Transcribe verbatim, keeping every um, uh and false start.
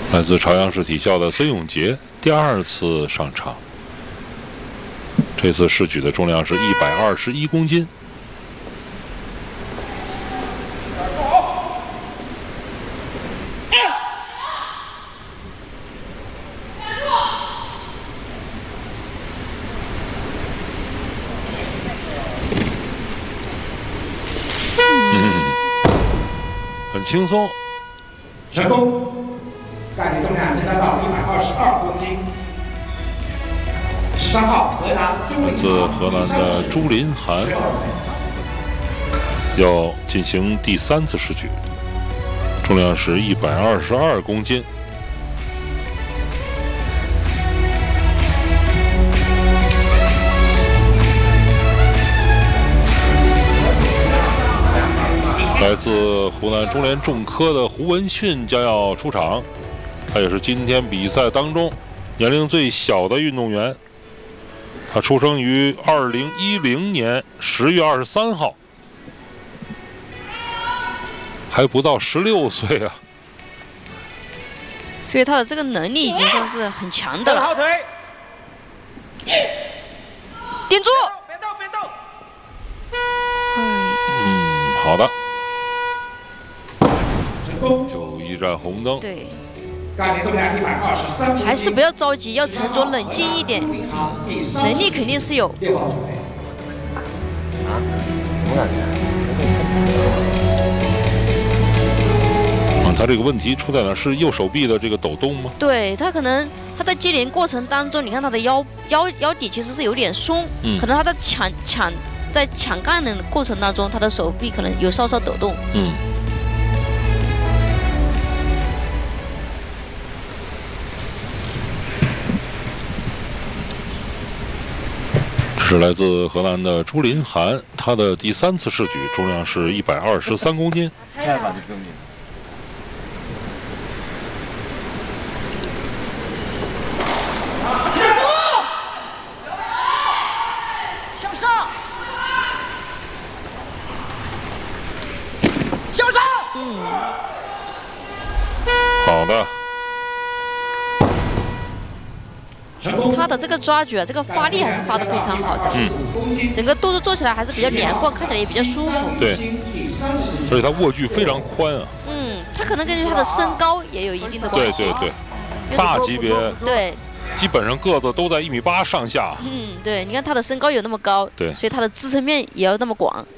来自朝阳市体校的孙永杰第二次上场，这次试举的重量是一百二十一公斤。嗯，很轻松， 成功。 干体重量增加到一百二十二公斤。十三号，荷兰朱林自荷兰的朱林涵要进行第三次试举，重量是一百二十二公斤。来自湖南中联重科的胡文训将要出场。 他也是今天比赛当中年龄最小的运动员。他出生于二零一零年十月二十三号，还不到十六岁啊。 所以他的这个能力已经算是很强的了。 后腿， 顶住！ 别动，别动。 嗯，好的。 成功。 就一盏红灯。 对。 干体重量一百二十三， 还是不要着急，要沉着冷静一点。能力肯定是有。 六号准备。 啊？什么感觉？ 啊，他这个问题出在哪？是右手臂的这个抖动吗？ 对他可能他在接连过程当中，你看他的腰腰腰底其实是有点松， 嗯， 可能他在抢抢在抢杠的过程当中，他的手臂可能有稍稍抖动。 嗯。 是来自荷兰的朱林涵，他的第三次试举，重量是一百二十三公斤。 下一把就不用你了。 向上，向上。 嗯， 好的。 他的这个抓举啊，这个发力还是发的非常好的， 嗯， 整个动作做起来还是比较连贯，看起来也比较舒服。 对，而且他握距非常宽啊。 嗯，他可能根据他的身高也有一定的关系。 对对对，大级别对， 基本上个子都在一米八上下。 嗯，对，你看他的身高有那么高， 对， 所以他的支撑面也要那么广。